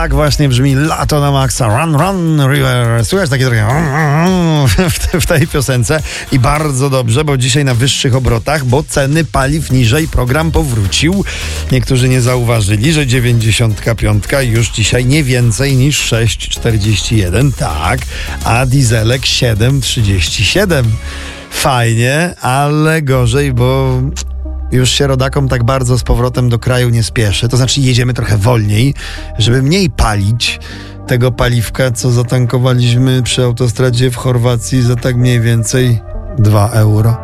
Tak właśnie brzmi Lato na maksa. Run, run, river. Słychać takie trochę w tej piosence. I bardzo dobrze, bo dzisiaj na wyższych obrotach, bo ceny paliw niżej, program powrócił. Niektórzy nie zauważyli, że 95 już dzisiaj nie więcej niż 6,41. Tak, a dieselek 7,37. Fajnie, ale gorzej, bo już się rodakom tak bardzo z powrotem do kraju nie spieszy. To znaczy jedziemy trochę wolniej, żeby mniej palić tego paliwka, co zatankowaliśmy przy autostradzie w Chorwacji za tak mniej więcej 2 euro.